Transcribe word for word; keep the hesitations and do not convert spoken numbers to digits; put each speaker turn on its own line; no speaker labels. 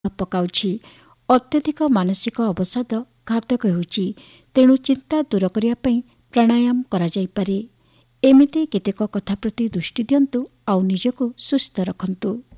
ପକାଉଛି। ଅତ୍ୟଧିକ ମାନସିକ ଅବସାଦ ଘାତକ ହେଉଛି। ତେଣୁ ଚିନ୍ତା ଦୂର କରିବା ପାଇଁ ପ୍ରାଣାୟାମ କରାଯାଇପାରେ। ଏମିତି କେତେକ କଥା ପ୍ରତି ଦୃଷ୍ଟି ଦିଅନ୍ତୁ ଆଉ ନିଜକୁ ସୁସ୍ଥ ରଖନ୍ତୁ।